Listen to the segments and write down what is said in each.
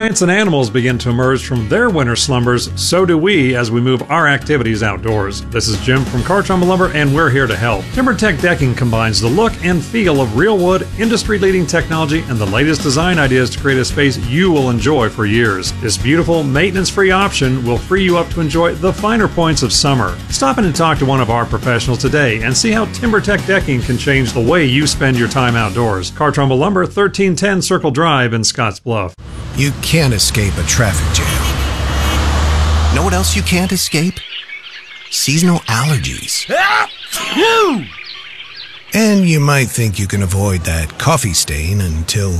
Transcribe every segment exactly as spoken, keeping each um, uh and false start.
Plants and animals begin to emerge from their winter slumbers, so do we as we move our activities outdoors. This is Jim from Cartrumba Lumber, and we're here to help. TimberTech Decking combines the look and feel of real wood, industry-leading technology, and the latest design ideas to create a space you will enjoy for years. This beautiful, maintenance-free option will free you up to enjoy the finer points of summer. Stop in and talk to one of our professionals today and see how TimberTech Decking can change the way you spend your time outdoors. Cartrumba Lumber, thirteen ten Circle Drive in Scottsbluff. You can't escape a traffic jam. Know what else you can't escape? Seasonal allergies. And you might think you can avoid that coffee stain until...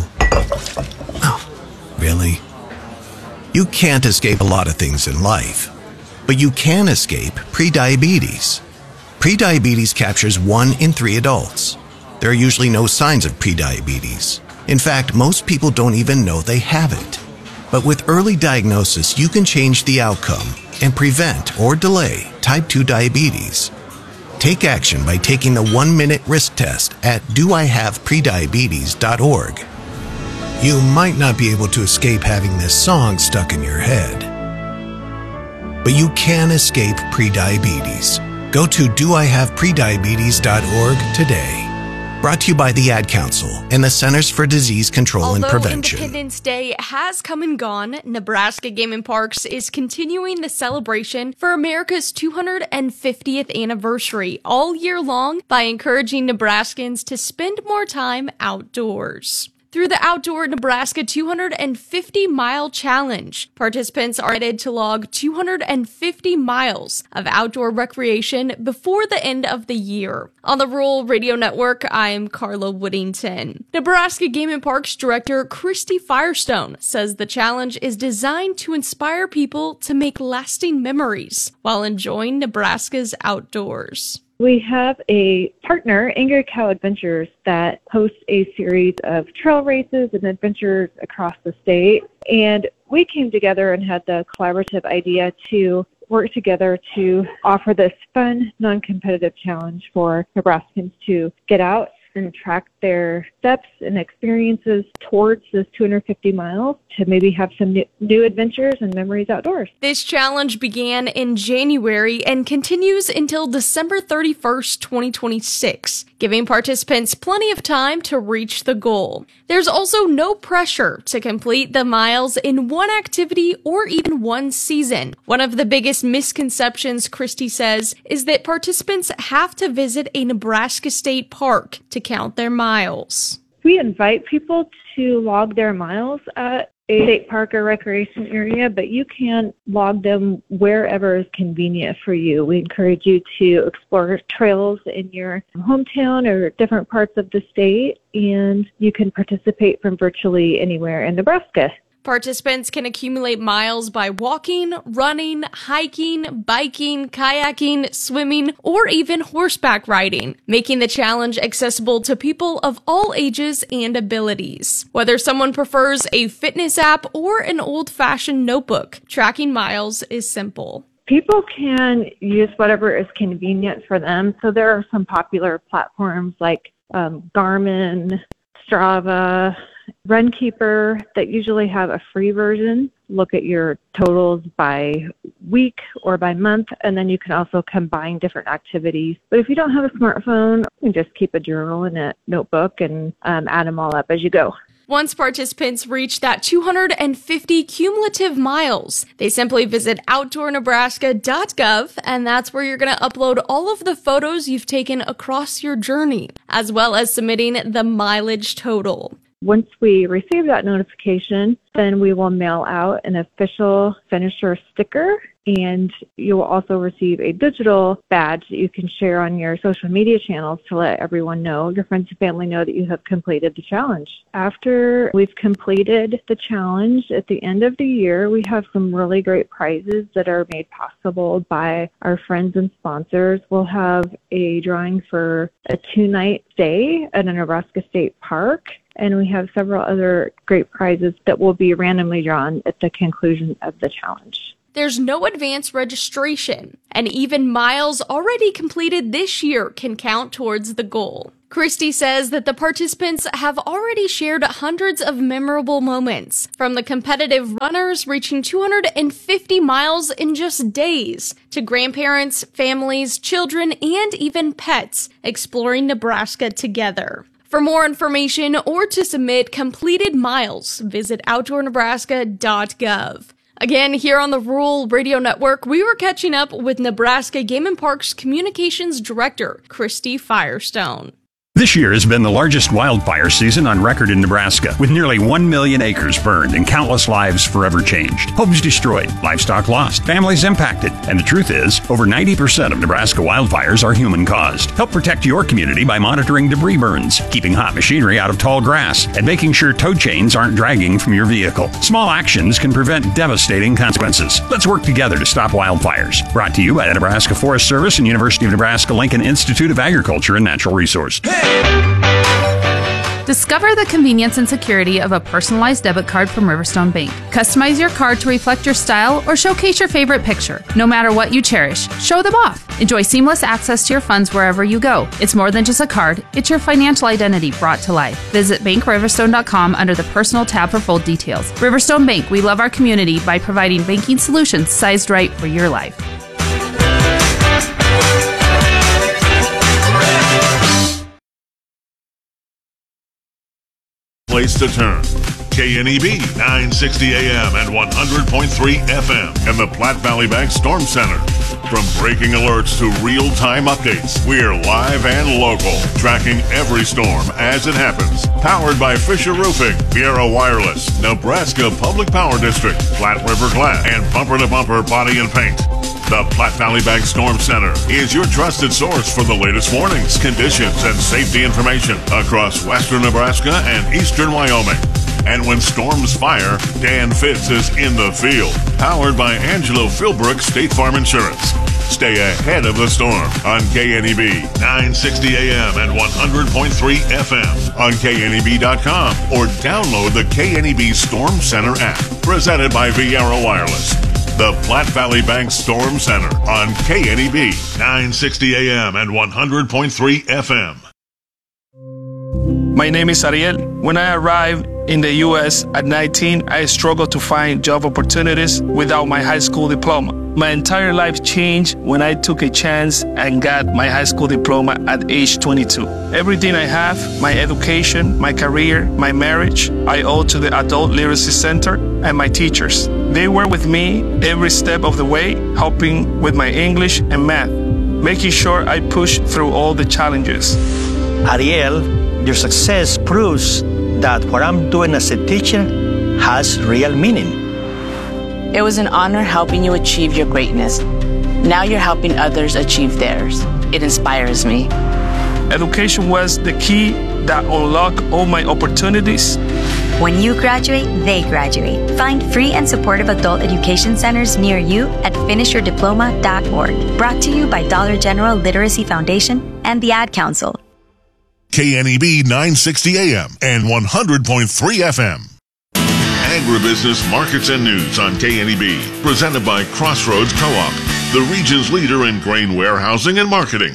Oh, really? You can't escape a lot of things in life, but you can escape prediabetes. Prediabetes captures one in three adults. There are usually no signs of prediabetes. In fact, most people don't even know they have it. But with early diagnosis, you can change the outcome and prevent or delay type two diabetes. Take action by taking the one-minute risk test at do I have prediabetes dot org. You might not be able to escape having this song stuck in your head, but you can escape prediabetes. Go to do I have prediabetes dot org today. Brought to you by the Ad Council and the Centers for Disease Control Although and Prevention. Independence Day has come and gone, Nebraska Game and Parks is continuing the celebration for America's two hundred fiftieth anniversary all year long by encouraging Nebraskans to spend more time outdoors. Through the Outdoor Nebraska two hundred fifty mile Challenge, participants are headed to log two hundred fifty miles of outdoor recreation before the end of the year. On the Rural Radio Network, I am Carla Woodington. Nebraska Game and Parks Director Christy Firestone says the challenge is designed to inspire people to make lasting memories while enjoying Nebraska's outdoors. We have a partner, Angry Cow Adventures, that hosts a series of trail races and adventures across the state. And we came together and had the collaborative idea to work together to offer this fun, non-competitive challenge for Nebraskans to get out and track their steps and experiences towards this two hundred fifty miles to maybe have some new, new adventures and memories outdoors. This challenge began in January and continues until December thirty-first, twenty twenty-six, giving participants plenty of time to reach the goal. There's also no pressure to complete the miles in one activity or even one season. One of the biggest misconceptions, Christy says, is that participants have to visit a Nebraska state park to count their miles. We invite people to log their miles at a state park or recreation area, but you can log them wherever is convenient for you. We encourage you to explore trails in your hometown or different parts of the state, and you can participate from virtually anywhere in Nebraska. Participants can accumulate miles by walking, running, hiking, biking, kayaking, swimming, or even horseback riding, making the challenge accessible to people of all ages and abilities. Whether someone prefers a fitness app or an old-fashioned notebook, tracking miles is simple. People can use whatever is convenient for them. So there are some popular platforms like um, Garmin, Strava, Runkeeper that usually have a free version. Look at your totals by week or by month, and then you can also combine different activities. But if you don't have a smartphone, you can just keep a journal and a notebook and um, add them all up as you go. Once participants reach that two hundred fifty cumulative miles, they simply visit outdoor nebraska dot gov, and that's where you're going to upload all of the photos you've taken across your journey, as well as submitting the mileage total. Once we receive that notification, then we will mail out an official finisher sticker, and you will also receive a digital badge that you can share on your social media channels to let everyone know, your friends and family know that you have completed the challenge. After we've completed the challenge at the end of the year, we have some really great prizes that are made possible by our friends and sponsors. We'll have a drawing for a two-night stay at a Nebraska State Park, and we have several other great prizes that will be randomly drawn at the conclusion of the challenge. There's no advance registration, and even miles already completed this year can count towards the goal. Christy says that the participants have already shared hundreds of memorable moments, from the competitive runners reaching two hundred fifty miles in just days, to grandparents, families, children, and even pets exploring Nebraska together. For more information or to submit completed miles, visit outdoor nebraska dot gov. Again, here on the Rural Radio Network, we were catching up with Nebraska Game and Parks Communications Director, Christy Firestone. This year has been the largest wildfire season on record in Nebraska, with nearly one million acres burned and countless lives forever changed. Homes destroyed, livestock lost, families impacted. And the truth is, over ninety percent of Nebraska wildfires are human-caused. Help protect your community by monitoring debris burns, keeping hot machinery out of tall grass, and making sure tow chains aren't dragging from your vehicle. Small actions can prevent devastating consequences. Let's work together to stop wildfires. Brought to you by the Nebraska Forest Service and University of Nebraska-Lincoln Institute of Agriculture and Natural Resource. Hey! Discover the convenience and security of a personalized debit card from Riverstone Bank. Customize your card to reflect your style or showcase your favorite picture. No matter what you cherish, show them off. Enjoy seamless access to your funds wherever you go. It's more than just a card, it's your financial identity brought to life. Visit bank riverstone dot com under the Personal tab for full details. Riverstone Bank, we love our community by providing banking solutions sized right for your life. Place to turn. K N E B nine sixty A M and one hundred point three F M and the Platte Valley Bank Storm Center. From breaking alerts to real-time updates, we're live and local, tracking every storm as it happens. Powered by Fisher Roofing, Viera Wireless, Nebraska Public Power District, Platte River Glass, and Bumper to Bumper Body and Paint. The Platte Valley Bank Storm Center is your trusted source for the latest warnings, conditions, and safety information across western Nebraska and eastern Wyoming. And when storms fire, Dan Fitz is in the field. Powered by Angelo Philbrook State Farm Insurance. Stay ahead of the storm on K N E B nine sixty A M and one hundred point three F M on K N E B dot com or download the K N E B Storm Center app. Presented by Viera Wireless. The Platte Valley Bank Storm Center on K N E B nine sixty A M and one hundred point three F M. My name is Ariel. When I arrived in the U S at nineteen, I struggled to find job opportunities without my high school diploma. My entire life changed when I took a chance and got my high school diploma at age twenty-two. Everything I have, my education, my career, my marriage, I owe to the Adult Literacy Center and my teachers. They were with me every step of the way, helping with my English and math, making sure I pushed through all the challenges. Ariel, your success proves that what I'm doing as a teacher has real meaning. It was an honor helping you achieve your greatness. Now you're helping others achieve theirs. It inspires me. Education was the key that unlocked all my opportunities. When you graduate, they graduate. Find free and supportive adult education centers near you at finish your diploma dot org. Brought to you by Dollar General Literacy Foundation and the Ad Council. K N E B nine sixty A M and one hundred point three F M. Agribusiness Markets and News on K N E B. Presented by Crossroads Co-op, the region's leader in grain warehousing and marketing.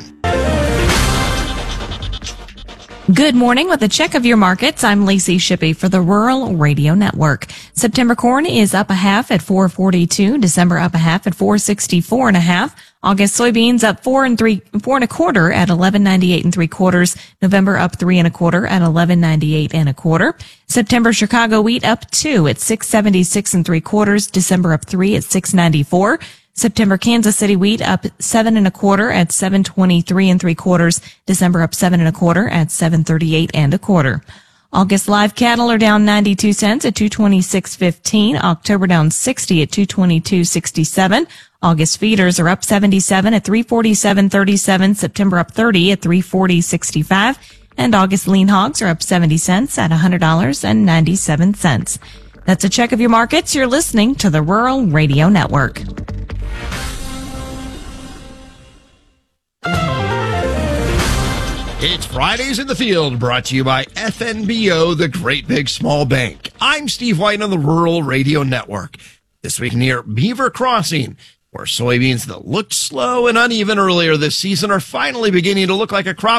Good morning. With a check of your markets, I'm Lacey Shippey for the Rural Radio Network. September corn is up a half at four forty-two. December up a half at four sixty-four and a half. August soybeans up four and three, four and a quarter at eleven ninety-eight and three quarters. November up three and a quarter at eleven ninety-eight and a quarter. September Chicago wheat up two at six seventy-six and three quarters. December up three at six ninety-four. September Kansas City wheat up seven and a quarter at seven twenty-three and three quarters. December up seven and a quarter at seven thirty-eight and a quarter. August live cattle are down ninety-two cents at two twenty-six fifteen. October down sixty at two twenty-two sixty-seven. August feeders are up seventy-seven at three forty-seven thirty-seven. September up thirty at three forty sixty-five. And August lean hogs are up seventy cents at one hundred dollars and ninety-seven cents. That's a check of your markets. You're listening to the Rural Radio Network. It's Fridays in the Field, brought to you by F N B O, the Great Big Small Bank. I'm Steve White on the Rural Radio Network. This week near Beaver Crossing, where soybeans that looked slow and uneven earlier this season are finally beginning to look like a crop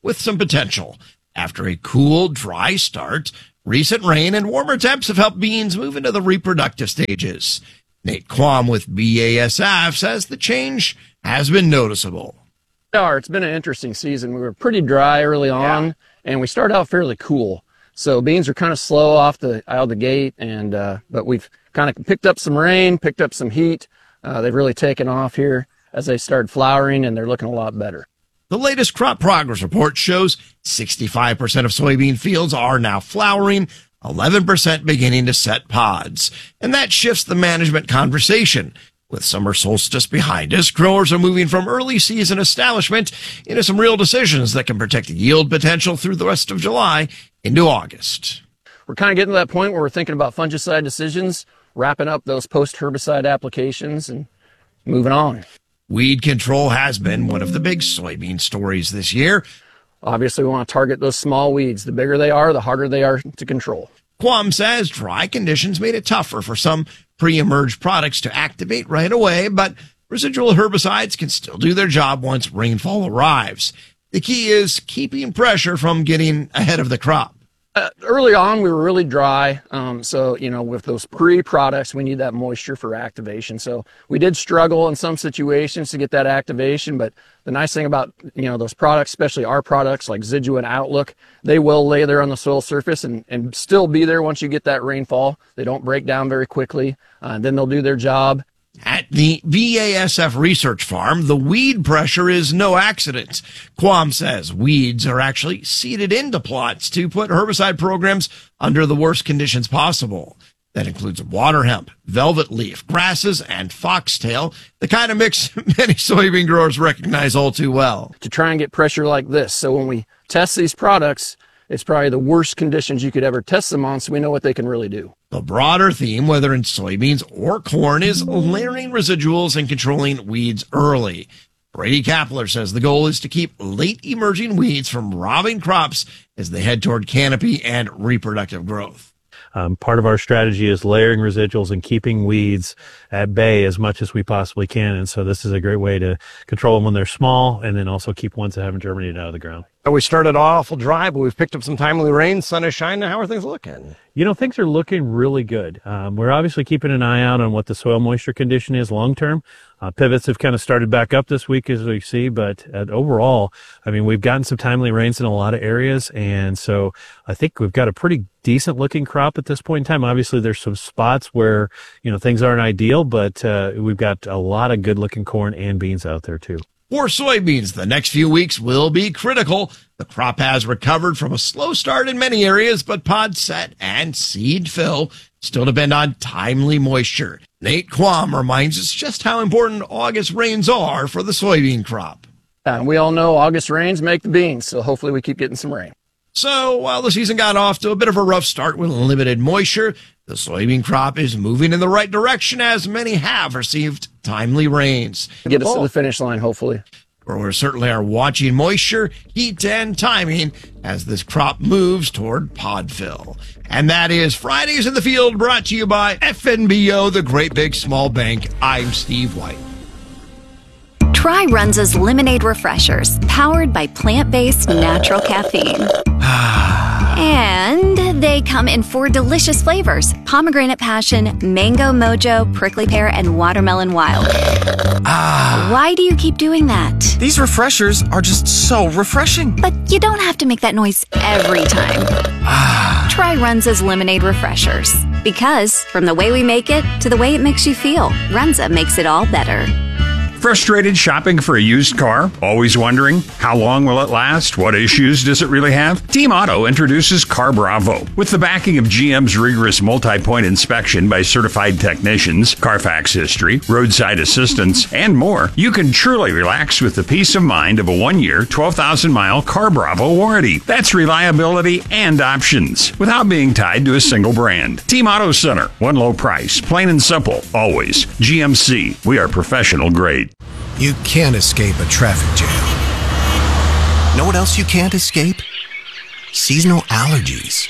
with some potential. After a cool, dry start, recent rain and warmer temps have helped beans move into the reproductive stages. Nate Quam with B A S F says the change has been noticeable. It's been an interesting season. We were pretty dry early on, yeah. and we started out fairly cool. So beans are kind of slow off the out of the gate, and uh, but we've kind of picked up some rain, picked up some heat. Uh, they've really taken off here as they started flowering, and they're looking a lot better. The latest crop progress report shows sixty-five percent of soybean fields are now flowering, eleven percent beginning to set pods. And that shifts the management conversation. With summer solstice behind us, growers are moving from early season establishment into some real decisions that can protect yield potential through the rest of July into August. We're kind of getting to that point where we're thinking about fungicide decisions, wrapping up those post-herbicide applications and moving on. Weed control has been one of the big soybean stories this year. Obviously, we want to target those small weeds. The bigger they are, the harder they are to control. Quam says dry conditions made it tougher for some pre-emerged products to activate right away, but residual herbicides can still do their job once rainfall arrives. The key is keeping pressure from getting ahead of the crop. Uh, early on, we were really dry. Um, so, you know, with those pre-products, we need that moisture for activation. So we did struggle in some situations to get that activation. But the nice thing about, you know, those products, especially our products like Zidua and Outlook, they will lay there on the soil surface and, and still be there once you get that rainfall. They don't break down very quickly. Uh, and then they'll do their job. At the B A S F research farm, the weed pressure is no accident. Quam says weeds are actually seeded into plots to put herbicide programs under the worst conditions possible. That includes water hemp, velvet leaf, grasses, and foxtail, the kind of mix many soybean growers recognize all too well. To try and get pressure like this. So when we test these products, it's probably the worst conditions you could ever test them on, so we know what they can really do. The broader theme, whether in soybeans or corn, is layering residuals and controlling weeds early. Brady Kapler says the goal is to keep late emerging weeds from robbing crops as they head toward canopy and reproductive growth. Um, part of our strategy is layering residuals and keeping weeds at bay as much as we possibly can. And so this is a great way to control them when they're small and then also keep ones that haven't germinated out of the ground. We started awful dry, but we've picked up some timely rain. Sun is shining. How are things looking? You know, things are looking really good. Um, we're obviously keeping an eye out on what the soil moisture condition is long term. Uh, pivots have kind of started back up this week, as we see, but uh, overall, I mean, we've gotten some timely rains in a lot of areas, and so I think we've got a pretty decent looking crop at this point in time. Obviously, there's some spots where, you know, things aren't ideal, but uh, we've got a lot of good looking corn and beans out there too. For soybeans, the next few weeks will be critical. The crop has recovered from a slow start in many areas, but pod set and seed fill still depend on timely moisture. Nate Quam reminds us just how important August rains are for the soybean crop. Uh, we all know August rains make the beans, so hopefully we keep getting some rain. So while the season got off to a bit of a rough start with limited moisture, the soybean crop is moving in the right direction as many have received timely rains. Get us to the finish line, hopefully. Growers certainly are watching moisture, heat, and timing as this crop moves toward pod fill. And that is Fridays in the Field, brought to you by F N B O, the Great Big Small Bank. I'm Steve White. Try Runza's Lemonade Refreshers, powered by plant-based natural caffeine. And they come in four delicious flavors: pomegranate passion, mango mojo, prickly pear, and watermelon wild. Ah. Why do you keep doing that? These refreshers are just so refreshing. But you don't have to make that noise every time. Ah. Try Runza's Lemonade Refreshers. Because from the way we make it to the way it makes you feel, Runza makes it all better. Frustrated shopping for a used car? Always wondering, how long will it last? What issues does it really have? Team Auto introduces Car Bravo. With the backing of G M's rigorous multi-point inspection by certified technicians, Carfax history, roadside assistance, and more, you can truly relax with the peace of mind of a one-year, twelve thousand mile Car Bravo warranty. That's reliability and options, without being tied to a single brand. Team Auto Center, one low price, plain and simple, always. G M C, we are professional grade. You can't escape a traffic jam. Know what else you can't escape? Seasonal allergies.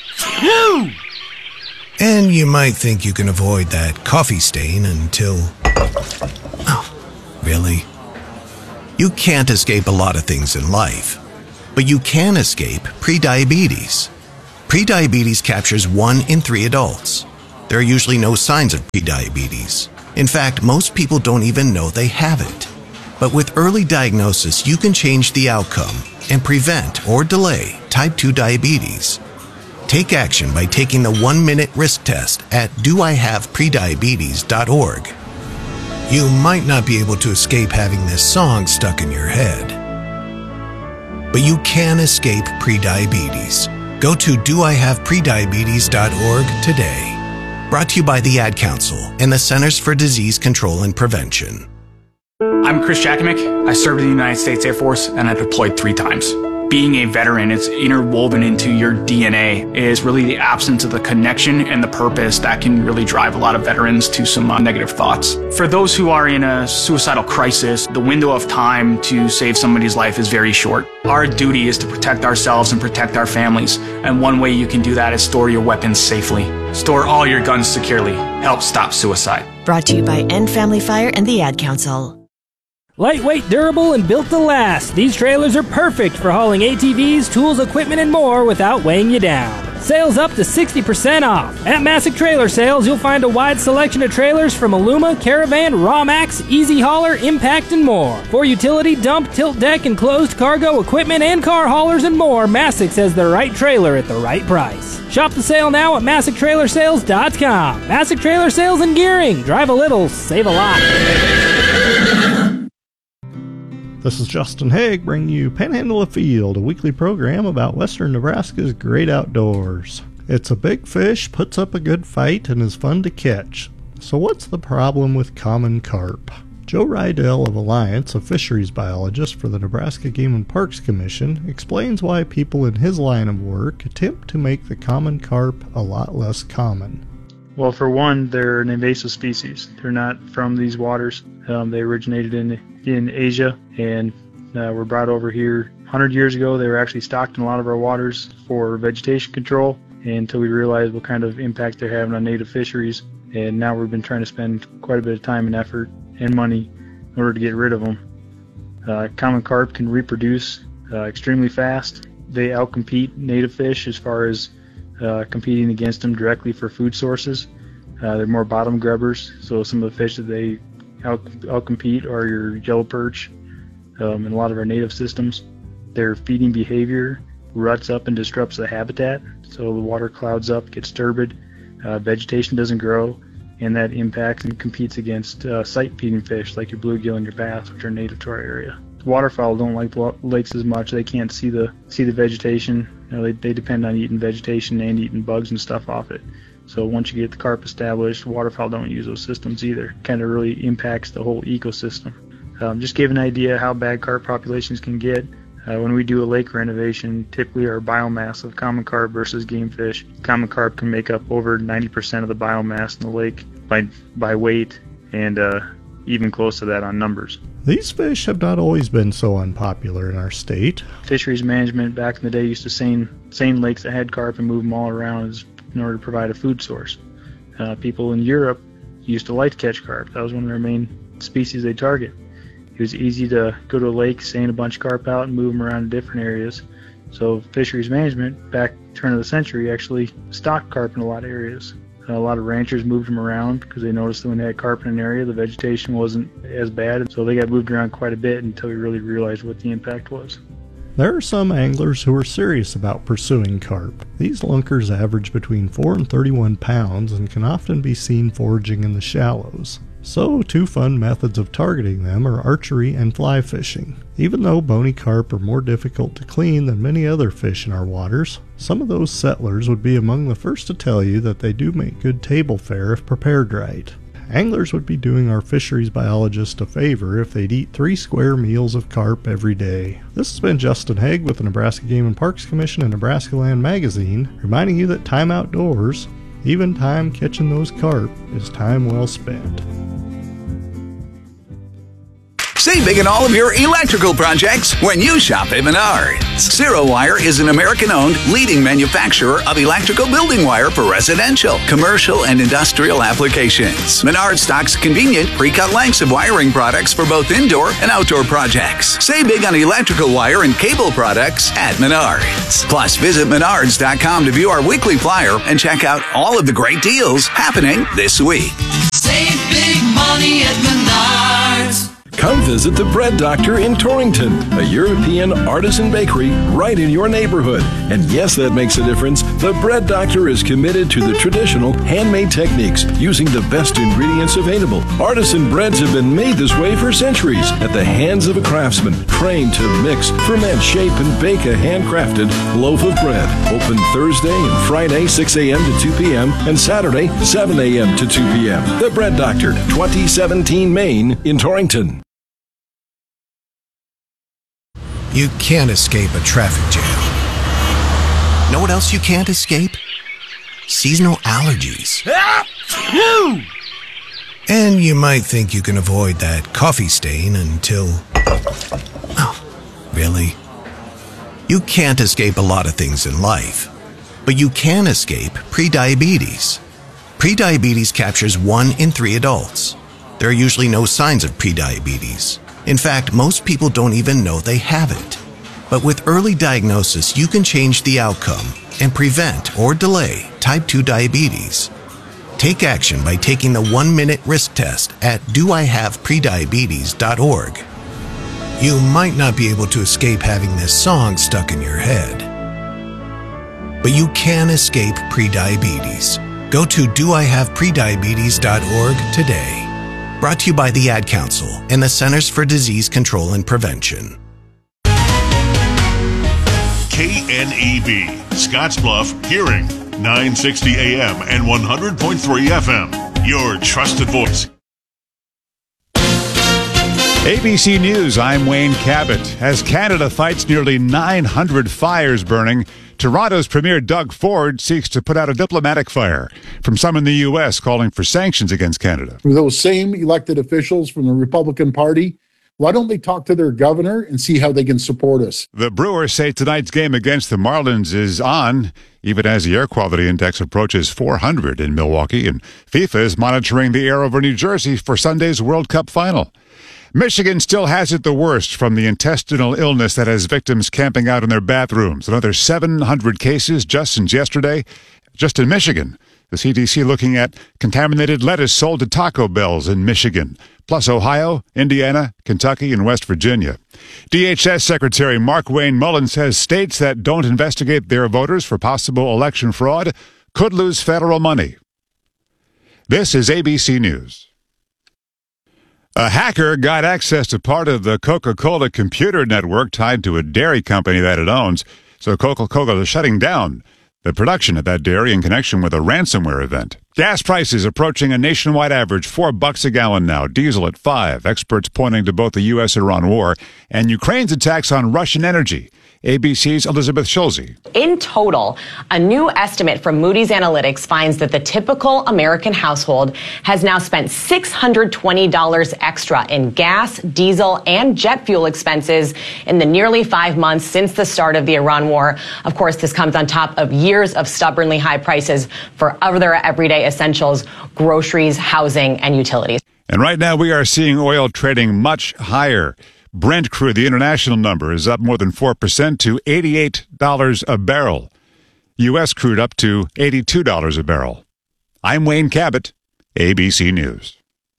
And you might think you can avoid that coffee stain until... Oh, really? You can't escape a lot of things in life, But you can escape prediabetes. Prediabetes captures one in three adults. There are usually no signs of prediabetes. In fact, most people don't even know they have it. But with early diagnosis, you can change the outcome and prevent or delay type two diabetes. Take action by taking the one-minute risk test at do I have prediabetes dot org. You might not be able to escape having this song stuck in your head, but you can escape prediabetes. Go to do I have prediabetes dot org today. Brought to you by the Ad Council and the Centers for Disease Control and Prevention. I'm Chris Jakimick. I served in the United States Air Force and I deployed three times. Being a veteran, it's interwoven into your D N A. It is really the absence of the connection and the purpose that can really drive a lot of veterans to some uh, negative thoughts. For those who are in a suicidal crisis, the window of time to save somebody's life is very short. Our duty is to protect ourselves and protect our families. And one way you can do that is store your weapons safely. Store all your guns securely. Help stop suicide. Brought to you by End Family Fire and the Ad Council. Lightweight, durable, and built to last, these trailers are perfect for hauling A T Vs, tools, equipment, and more without weighing you down. Sales up to sixty percent off. At Masick Trailer Sales, you'll find a wide selection of trailers from Aluma, Caravan, Rawmax, Easy Hauler, Impact, and more. For utility, dump, tilt deck, and closed cargo equipment and car haulers and more, Masick has the right trailer at the right price. Shop the sale now at Masick Trailer Sales dot com. Masick Trailer Sales and Gearing. Drive a little, save a lot. This is Justin Haig bringing you Panhandle Afield, a weekly program about western Nebraska's great outdoors. It's a big fish, puts up a good fight, and is fun to catch. So what's the problem with common carp? Joe Rydell of Alliance, a fisheries biologist for the Nebraska Game and Parks Commission, explains why people in his line of work attempt to make the common carp a lot less common. Well, for one, they're an invasive species. They're not from these waters. Um, they originated in in Asia and uh, were brought over here one hundred years ago. They were actually stocked in a lot of our waters for vegetation control until we realized what kind of impact they're having on native fisheries. And now we've been trying to spend quite a bit of time and effort and money in order to get rid of them. Uh, common carp can reproduce uh, extremely fast. They outcompete native fish as far as uh, competing against them directly for food sources. Uh, they're more bottom grubbers, so some of the fish that they out outcompete are your yellow perch um, in a lot of our native systems. Their feeding behavior ruts up and disrupts the habitat, so the water clouds up, gets turbid, uh, vegetation doesn't grow, and that impacts and competes against uh, sight-feeding fish like your bluegill and your bass, which are native to our area. Waterfowl don't like the lakes as much. They can't see the see the vegetation. You know, they, they depend on eating vegetation and eating bugs and stuff off it. So once you get the carp established, waterfowl don't use those systems either. Kind of really impacts the whole ecosystem. Um, just give an idea how bad carp populations can get. Uh, when we do a lake renovation, typically our biomass of common carp versus game fish, common carp can make up over ninety percent of the biomass in the lake by by weight, and uh, even close to that on numbers. These fish have not always been so unpopular in our state. Fisheries management back in the day used to seine, seine lakes that had carp and move them all around as, in order to provide a food source. Uh, people in Europe used to like to catch carp. That was one of their main species they target. It was easy to go to a lake, seine a bunch of carp out, and move them around to different areas. So fisheries management, back turn of the century, actually stocked carp in a lot of areas. Uh, a lot of ranchers moved them around because they noticed that when they had carp in an area, the vegetation wasn't as bad. So they got moved around quite a bit until we really realized what the impact was. There are some anglers who are serious about pursuing carp. These lunkers average between four and thirty-one pounds and can often be seen foraging in the shallows. So, two fun methods of targeting them are archery and fly fishing. Even though bony carp are more difficult to clean than many other fish in our waters, some of those settlers would be among the first to tell you that they do make good table fare if prepared right. Anglers would be doing our fisheries biologist a favor if they'd eat three square meals of carp every day. This has been Justin Haig with the Nebraska Game and Parks Commission and Nebraska Land Magazine, reminding you that time outdoors, even time catching those carp, is time well spent. Save big on all of your electrical projects when you shop at Menards. Zero Wire is an American-owned leading manufacturer of electrical building wire for residential, commercial, and industrial applications. Menards stocks convenient pre-cut lengths of wiring products for both indoor and outdoor projects. Save big on electrical wire and cable products at Menards. Plus, visit menards dot com to view our weekly flyer and check out all of the great deals happening this week. Save big money at Menards. Come visit the Bread Doctor in Torrington, a European artisan bakery right in your neighborhood. And yes, that makes a difference. The Bread Doctor is committed to the traditional handmade techniques using the best ingredients available. Artisan breads have been made this way for centuries at the hands of a craftsman trained to mix, ferment, shape, and bake a handcrafted loaf of bread. Open Thursday and Friday, six a.m. to two p.m. and Saturday, seven a.m. to two p.m. The Bread Doctor, twenty seventeen Main in Torrington. You can't escape a traffic jam. Know what else you can't escape? Seasonal allergies. And you might think you can avoid that coffee stain until... Oh, really? You can't escape a lot of things in life, but you can escape prediabetes. Prediabetes captures one in three adults. There are usually no signs of prediabetes. In fact, most people don't even know they have it. But with early diagnosis, you can change the outcome and prevent or delay type two diabetes. Take action by taking the one-minute risk test at do I have prediabetes dot org. You might not be able to escape having this song stuck in your head, but you can escape prediabetes. Go to do I have prediabetes dot org today. Brought to you by the Ad Council and the Centers for Disease Control and Prevention. K N E B, Scottsbluff, Hearing, nine sixty A M and one hundred point three F M. Your trusted voice. A B C News, I'm Wayne Cabot. As Canada fights nearly nine hundred fires burning, Toronto's Premier Doug Ford seeks to put out a diplomatic fire from some in the U S calling for sanctions against Canada. Those same elected officials from the Republican Party, why don't they talk to their governor and see how they can support us? The Brewers say tonight's game against the Marlins is on, even as the air quality index approaches four hundred in Milwaukee, and FIFA is monitoring the air over New Jersey for Sunday's World Cup final. Michigan still has it the worst from the intestinal illness that has victims camping out in their bathrooms. Another seven hundred cases just since yesterday, just in Michigan. The C D C looking at contaminated lettuce sold to Taco Bells in Michigan, plus Ohio, Indiana, Kentucky, and West Virginia. D H S Secretary Markwayne Mullin says states that don't investigate their voters for possible election fraud could lose federal money. This is A B C News. A hacker got access to part of the Coca-Cola computer network tied to a dairy company that it owns, so Coca-Cola is shutting down the production at that dairy in connection with a ransomware event. Gas prices approaching a nationwide average, four bucks a gallon now, diesel at five. Experts pointing to both the U S Iran war and Ukraine's attacks on Russian energy. A B C's Elizabeth Schulze. In total, a new estimate from Moody's Analytics finds that the typical American household has now spent six hundred twenty dollars extra in gas, diesel, and jet fuel expenses in the nearly five months since the start of the Iran war. Of course, this comes on top of years of stubbornly high prices for other everyday essentials, groceries, housing, and utilities. And right now we are seeing oil trading much higher. Brent crude, the international number, is up more than four percent to eighty-eight dollars a barrel. U S crude up to eighty-two dollars a barrel. I'm Wayne Cabot, A B C News.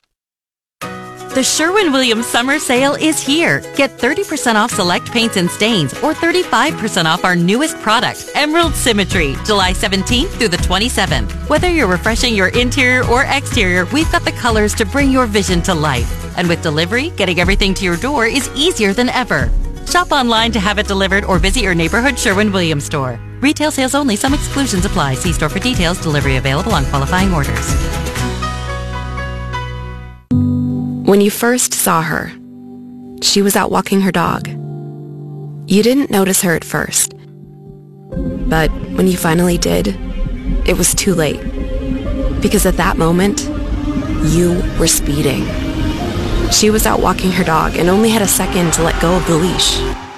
The Sherwin-Williams summer sale is here. Get thirty percent off select paints and stains or thirty-five percent off our newest product, Emerald Symmetry, July seventeenth through the twenty-seventh. Whether you're refreshing your interior or exterior, we've got the colors to bring your vision to life. And with delivery, getting everything to your door is easier than ever. Shop online to have it delivered or visit your neighborhood Sherwin-Williams store. Retail sales only. Some exclusions apply. See store for details. Delivery available on qualifying orders. When you first saw her, she was out walking her dog. You didn't notice her at first. But when you finally did, it was too late. Because at that moment, you were speeding. She was out walking her dog and only had a second to let go of the leash.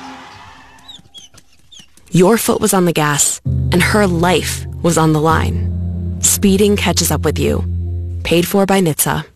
Your foot was on the gas, and her life was on the line. Speeding catches up with you. Paid for by N H T S A.